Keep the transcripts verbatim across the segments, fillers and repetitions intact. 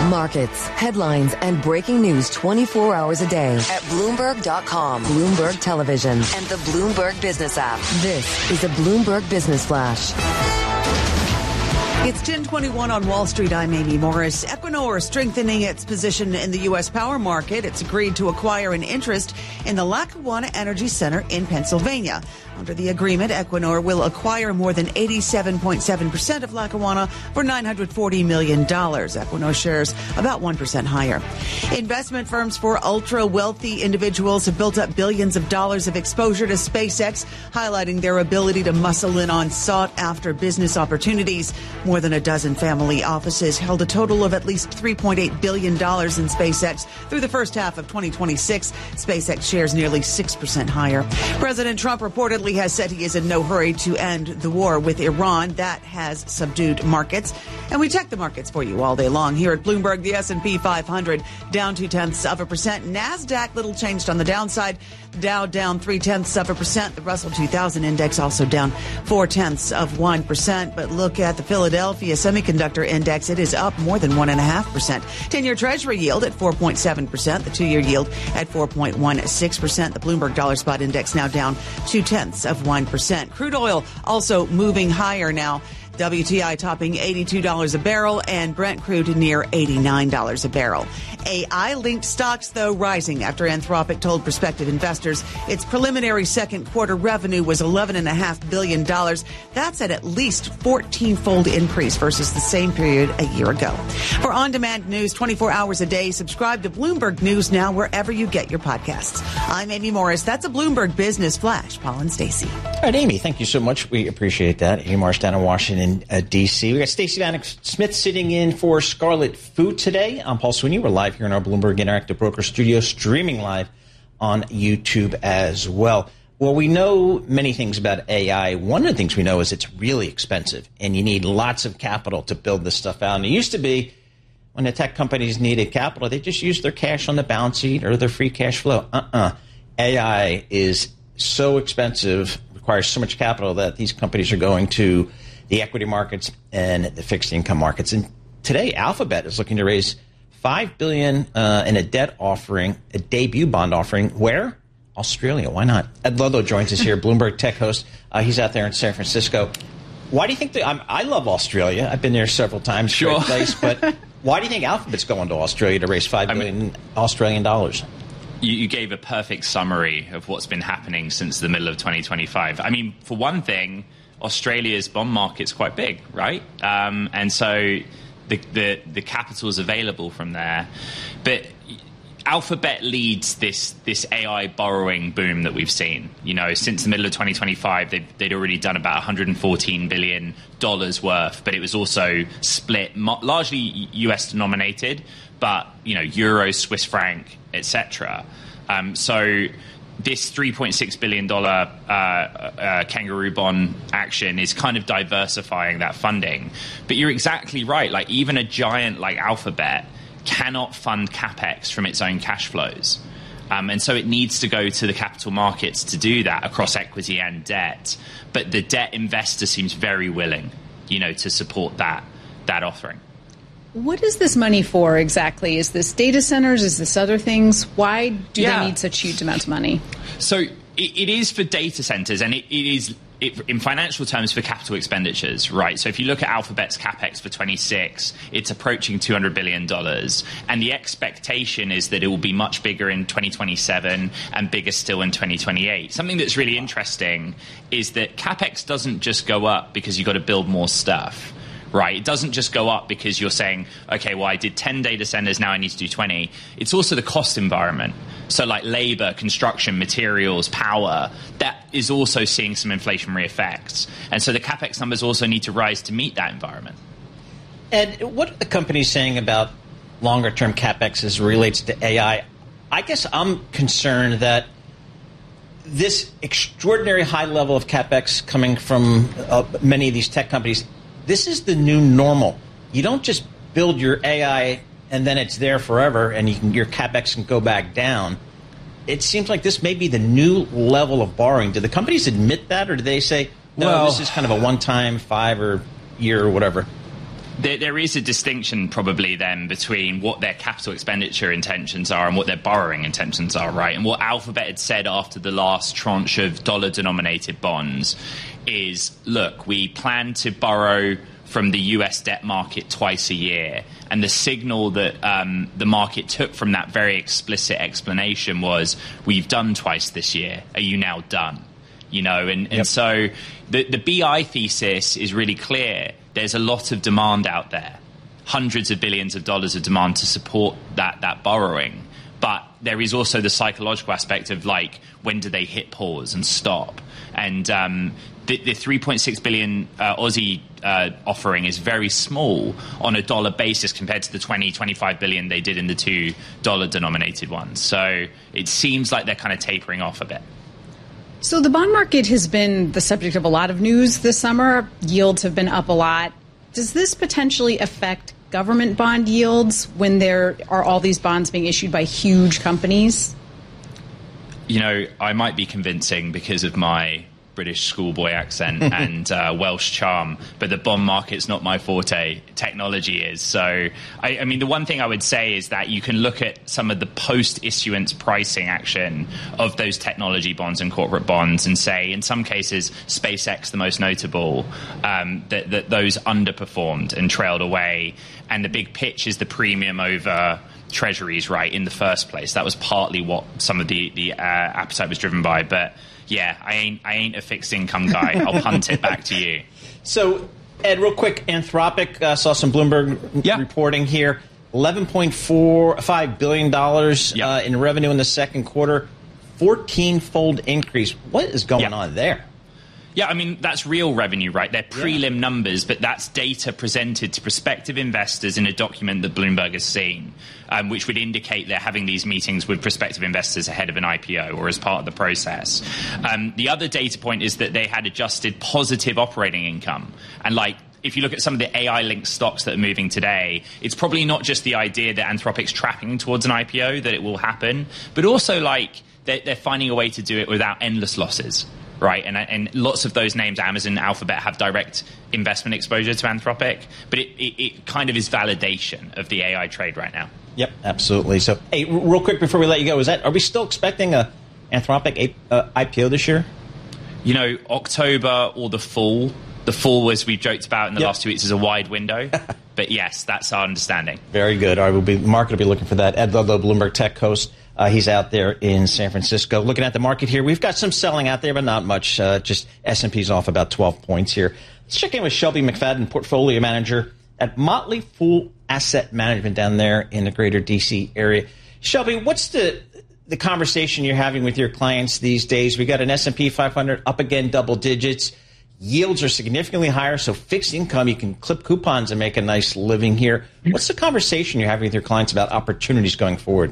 Markets, headlines, and breaking news twenty-four hours a day at Bloomberg dot com, Bloomberg Television, and the Bloomberg Business app. This is a Bloomberg Business Flash. It's ten twenty-one on Wall Street. I'm Amy Morris. Equinor strengthening its position in the U S power market. It's agreed to acquire an interest in the Lackawanna Energy Center in Pennsylvania. Under the agreement, Equinor will acquire more than eighty-seven point seven percent of Lackawanna for nine hundred forty million dollars. Equinor shares about one percent higher. Investment firms for ultra-wealthy individuals have built up billions of dollars of exposure to SpaceX, highlighting their ability to muscle in on sought-after business opportunities. More than a dozen family offices held a total of at least three point eight billion dollars in SpaceX through the first half of twenty twenty-six. SpaceX shares nearly six percent higher. President Trump reportedly has said he is in no hurry to end the war with Iran. That has subdued markets. And we check the markets for you all day long. Here at Bloomberg, the S and P five hundred down two-tenths of a percent. NASDAQ little changed on the downside. Dow down three-tenths of a percent. The Russell two thousand index also down four-tenths of one percent. But look at the Philadelphia Semiconductor Index. It is up more than one point five percent. ten-year Treasury yield at four point seven percent. The two-year yield at four point one six percent. The Bloomberg Dollar Spot Index now down two-tenths of one percent. Crude oil also moving higher now. W T I topping eighty-two dollars a barrel and Brent crude near eighty-nine dollars a barrel. A I-linked stocks, though, rising after Anthropic told prospective investors its preliminary second quarter revenue was eleven point five billion dollars. That's at at least fourteen-fold increase versus the same period a year ago. For on-demand news twenty-four hours a day, subscribe to Bloomberg News now wherever you get your podcasts. I'm Amy Morris. That's a Bloomberg Business Flash. Paul and Stacey. All right, Amy, thank you so much. We appreciate that. Amy Morris down in Washington, uh, D C. We got Stacey Vanek Smith sitting in for Scarlet Fu today. I'm Paul Sweeney. We're live here in our Bloomberg Interactive Broker Studio, streaming live on YouTube as well. Well, we know many things about A I. One of the things we know is it's really expensive, and you need lots of capital to build this stuff out. And it used to be when the tech companies needed capital, they just used their cash on the balance sheet or their free cash flow. Uh-uh. A I is so expensive, requires so much capital that these companies are going to the equity markets and the fixed income markets. And today, Alphabet is looking to raise five billion dollars uh, in a debt offering, a debut bond offering. Where? Australia. Why not? Ed Ludlow joins us here, Bloomberg tech host. Uh, he's out there in San Francisco. Why do you think that? I'm, I love Australia. I've been there several times. Sure. Great place. But why do you think Alphabet's going to Australia to raise five billion dollars I mean, Australian dollars? You, you gave a perfect summary of what's been happening since the middle of twenty twenty-five. I mean, for one thing, Australia's bond market's quite big, right? Um, and so the, the the capital is available from there. But Alphabet leads this this A I borrowing boom that we've seen. You know, since the middle of twenty twenty-five, they'd, they'd already done about one hundred fourteen billion dollars worth, but it was also split, largely U S denominated, but, you know, euro, Swiss franc, et cetera. Um, so this three point six billion dollars uh, uh, kangaroo bond action is kind of diversifying that funding. But you're exactly right. Like, even a giant like Alphabet cannot fund CapEx from its own cash flows. Um, and so it needs to go to the capital markets to do that across equity and debt. But the debt investor seems very willing, you know, to support that that offering. What is this money for exactly? Is this data centers? Is this other things? Why do yeah. they need such huge amounts of money? So it, it is for data centers, and it, it is it, in financial terms for capital expenditures, right? So if you look at Alphabet's CapEx for twenty-six, it's approaching two hundred billion dollars. And the expectation is that it will be much bigger in twenty twenty-seven and bigger still in twenty twenty-eight. Something that's really interesting is that CapEx doesn't just go up because you've got to build more stuff. Right. It doesn't just go up because you're saying, OK, well, I did ten data centers. Now I need to do twenty. It's also the cost environment. So like labor, construction, materials, power, that is also seeing some inflationary effects. And so the CapEx numbers also need to rise to meet that environment. Ed, what are the companies saying about longer term CapEx as it relates to A I? I guess I'm concerned that this extraordinary high level of CapEx coming from uh, many of these tech companies, this is the new normal. You don't just build your A I and then it's there forever and you can, your CapEx can go back down. It seems like this may be the new level of borrowing. Do the companies admit that, or do they say, no, well, this is kind of a one-time five or year or whatever? There, there is a distinction probably then between what their capital expenditure intentions are and what their borrowing intentions are, right? And what Alphabet had said after the last tranche of dollar-denominated bonds is, look, we plan to borrow from the U S debt market twice a year. And the signal that um, the market took from that very explicit explanation was, we've done twice this year. Are you now done? You know, and, and yep. so the, the B I thesis is really clear. There's a lot of demand out there, hundreds of billions of dollars of demand to support that that borrowing. But there is also the psychological aspect of, like, when do they hit pause and stop? And um, the, the three point six billion uh, Aussie uh, offering is very small on a dollar basis compared to the twenty, twenty-five billion they did in the two dollar denominated ones. So it seems like they're kind of tapering off a bit. So the bond market has been the subject of a lot of news this summer. Yields have been up a lot. Does this potentially affect government bond yields when there are all these bonds being issued by huge companies? You know, I might be convincing because of my British schoolboy accent and uh, Welsh charm, but the bond market's not my forte. Technology is. So, I, I mean, the one thing I would say is that you can look at some of the post-issuance pricing action of those technology bonds and corporate bonds and say, in some cases, SpaceX, the most notable, um, that, that those underperformed and trailed away. And the big pitch is the premium over treasuries, right, in the first place. That was partly what some of the, the uh, appetite was driven by. But yeah, I ain't I ain't a fixed income guy. I'll punt it back to you. So, Ed, real quick, Anthropic, uh, saw some Bloomberg yeah. reporting here. eleven point four five billion dollars yep. uh, in revenue in the second quarter, fourteen-fold increase. What is going yep. on there? Yeah, I mean, that's real revenue, right? They're prelim yeah. numbers, but that's data presented to prospective investors in a document that Bloomberg has seen, um, which would indicate they're having these meetings with prospective investors ahead of an I P O or as part of the process. Um, the other data point is that they had adjusted positive operating income. And, like, if you look at some of the A I-linked stocks that are moving today, it's probably not just the idea that Anthropic's tracking towards an I P O, that it will happen, but also, like, they're, they're finding a way to do it without endless losses. Right, and and lots of those names, Amazon, Alphabet, have direct investment exposure to Anthropic, but it, it, it kind of is validation of the A I trade right now. Yep, absolutely. So, hey, real quick before we let you go, is that are we still expecting a Anthropic uh, I P O this year? You know, October or the fall. The fall, as we've joked about in the yep. last two weeks, is a wide window. But yes, that's our understanding. Very good. All right, we'll be, the market will be looking for that. Ed Ludlow, Bloomberg Tech host. Uh, he's out there in San Francisco. Looking at the market here, we've got some selling out there, but not much. Uh, just S and P's off about twelve points here. Let's check in with Shelby McFadden, portfolio manager at Motley Fool Asset Management down there in the greater D C area. Shelby, what's the the conversation you're having with your clients these days? We got an S and P five hundred up again, double digits. Yields are significantly higher, so fixed income, you can clip coupons and make a nice living here. What's the conversation you're having with your clients about opportunities going forward?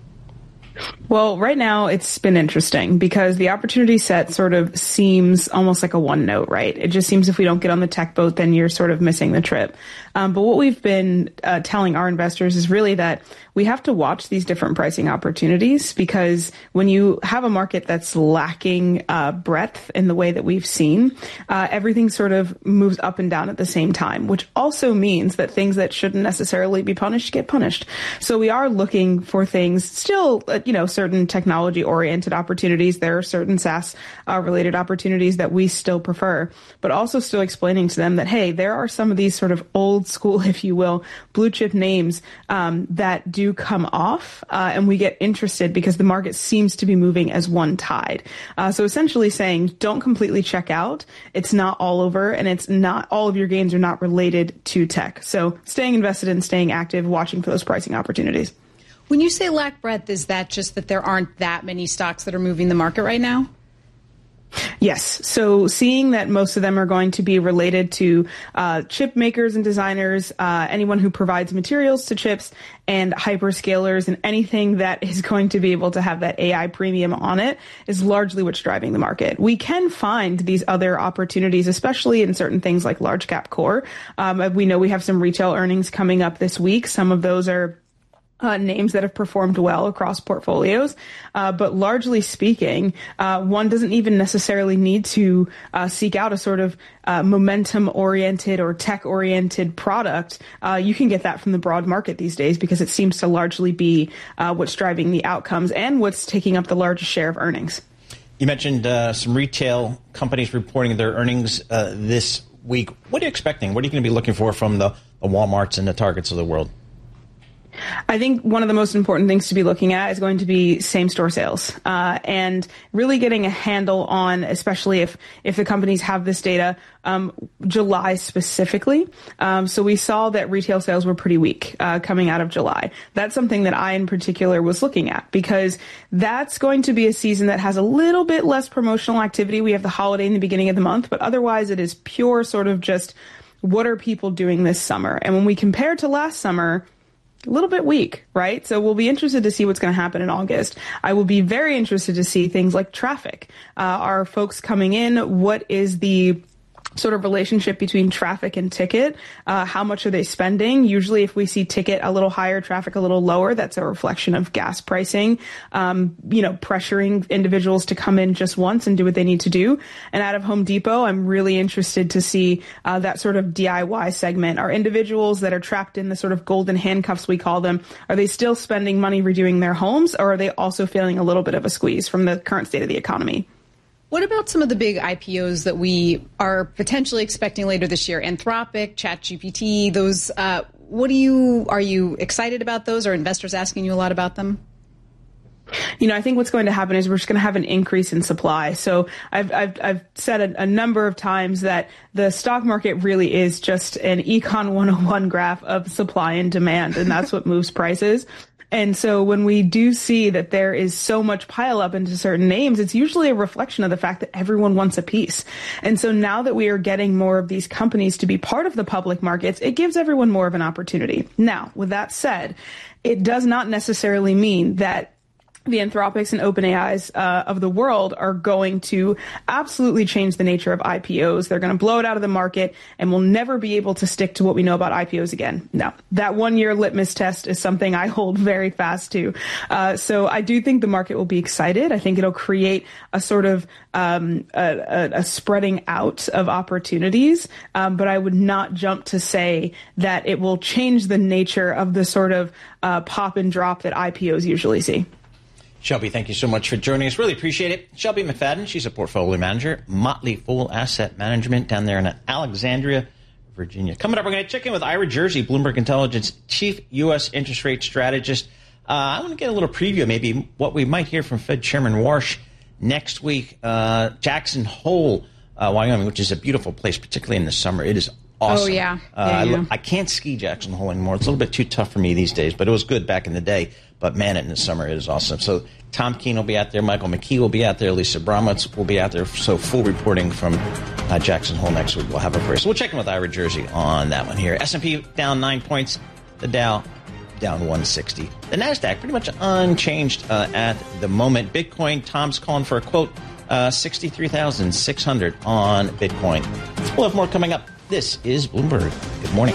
Well, right now it's been interesting because the opportunity set sort of seems almost like a one note, right? It just seems if we don't get on the tech boat, then you're sort of missing the trip. Um, but what we've been uh, telling our investors is really that we have to watch these different pricing opportunities because when you have a market that's lacking uh, breadth in the way that we've seen, uh, everything sort of moves up and down at the same time, which also means that things that shouldn't necessarily be punished get punished. So we are looking for things still, uh, you know, certain technology-oriented opportunities. There are certain SaaS-related uh, opportunities that we still prefer, but also still explaining to them that, hey, there are some of these sort of old school, if you will, blue-chip names um, that do come off, uh, and we get interested because the market seems to be moving as one tide. Uh, so essentially saying, don't completely check out. It's not all over, and it's not all of your gains are not related to tech. So staying invested and staying active, watching for those pricing opportunities. When you say lack breadth, is that just that there aren't that many stocks that are moving the market right now? Yes. So seeing that most of them are going to be related to uh, chip makers and designers, uh, anyone who provides materials to chips and hyperscalers and anything that is going to be able to have that A I premium on it is largely what's driving the market. We can find these other opportunities, especially in certain things like large cap core. Um, we know we have some retail earnings coming up this week. Some of those are Uh, names that have performed well across portfolios. Uh, but largely speaking, uh, one doesn't even necessarily need to uh, seek out a sort of uh, momentum-oriented or tech-oriented product. Uh, you can get that from the broad market these days because it seems to largely be uh, what's driving the outcomes and what's taking up the largest share of earnings. You mentioned uh, some retail companies reporting their earnings uh, this week. What are you expecting? What are you going to be looking for from the, the Walmarts and the Targets of the world? I think one of the most important things to be looking at is going to be same-store sales, uh, and really getting a handle on, especially if if the companies have this data, um, July specifically. Um, so we saw that retail sales were pretty weak uh, coming out of July. That's something that I, in particular, was looking at because that's going to be a season that has a little bit less promotional activity. We have the holiday in the beginning of the month, but otherwise it is pure sort of just what are people doing this summer? And when we compare to last summer, a little bit weak, right? So we'll be interested to see what's going to happen in August. I will be very interested to see things like traffic. Uh, are folks coming in? What is the sort of relationship between traffic and ticket? Uh, how much are they spending? Usually if we see ticket a little higher, traffic a little lower, that's a reflection of gas pricing, um, you know, pressuring individuals to come in just once and do what they need to do. And out of Home Depot, I'm really interested to see uh, that sort of D I Y segment. Are individuals that are trapped in the sort of golden handcuffs, we call them, are they still spending money redoing their homes, or are they also feeling a little bit of a squeeze from the current state of the economy? What about some of the big I P Os that we are potentially expecting later this year? Anthropic, ChatGPT, those, uh, what do you, are you excited about those? Are investors asking you a lot about them? You know, I think what's going to happen is we're just going to have an increase in supply. So I've I've, I've said a, a number of times that the stock market really is just an Econ one oh one graph of supply and demand, and that's what moves prices. And so when we do see that there is so much pile up into certain names, it's usually a reflection of the fact that everyone wants a piece. And so now that we are getting more of these companies to be part of the public markets, it gives everyone more of an opportunity. Now, with that said, it does not necessarily mean that the Anthropics and OpenAIs uh, of the world are going to absolutely change the nature of I P Os. They're going to blow it out of the market, and we'll never be able to stick to what we know about I P Os again. No, that one-year litmus test is something I hold very fast to. Uh, so I do think the market will be excited. I think it'll create a sort of um, a, a, a spreading out of opportunities, um, but I would not jump to say that it will change the nature of the sort of uh, pop and drop that I P Os usually see. Shelby, thank you so much for joining us. Really appreciate it. Shelby McFadden, she's a portfolio manager, Motley Fool Asset Management down there in Alexandria, Virginia. Coming up, we're going to check in with Ira Jersey, Bloomberg Intelligence Chief U S Interest Rate Strategist. Uh, I want to get a little preview of maybe what we might hear from Fed Chairman Warsh next week. Uh, Jackson Hole, uh, Wyoming, which is a beautiful place, particularly in the summer. It is awesome. Oh, yeah. Uh, yeah, yeah. I, I can't ski Jackson Hole anymore. It's a little bit too tough for me these days, but it was good back in the day. But, man, in the summer, it is awesome. So Tom Keene will be out there. Michael McKee will be out there. Lisa Bramwitz will be out there. So full reporting from uh, Jackson Hole next week. We'll have it for you. So we'll check in with Ira Jersey on that one here. S and P down nine points. The Dow down one sixty. The NASDAQ pretty much unchanged uh, at the moment. Bitcoin, Tom's calling for a quote, uh, sixty-three thousand six hundred on Bitcoin. We'll have more coming up. This is Bloomberg. Good morning.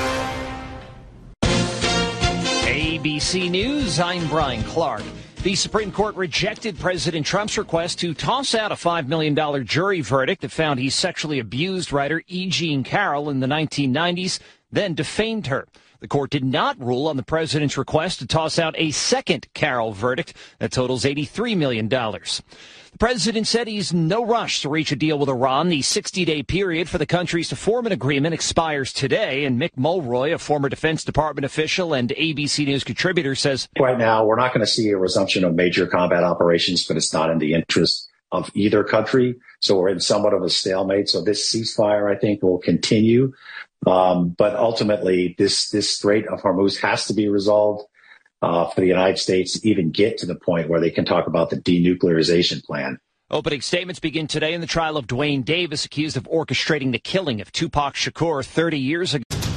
A B C News, I'm Brian Clark. The Supreme Court rejected President Trump's request to toss out a five million dollars jury verdict that found he sexually abused writer E. Jean Carroll in the nineteen nineties, then defamed her. The court did not rule on the president's request to toss out a second Carroll verdict that totals eighty-three million dollars. The president said he's in no rush to reach a deal with Iran. The sixty-day period for the countries to form an agreement expires today, and Mick Mulroy, a former Defense Department official and A B C News contributor, says, right now, we're not going to see a resumption of major combat operations, but it's not in the interest of either country. So we're in somewhat of a stalemate. So this ceasefire, I think, will continue. Um, but ultimately, this, this Strait of Hormuz has to be resolved. Uh, for the United States to even get to the point where they can talk about the denuclearization plan. Opening statements begin today in the trial of Dwayne Davis, accused of orchestrating the killing of Tupac Shakur thirty years ago.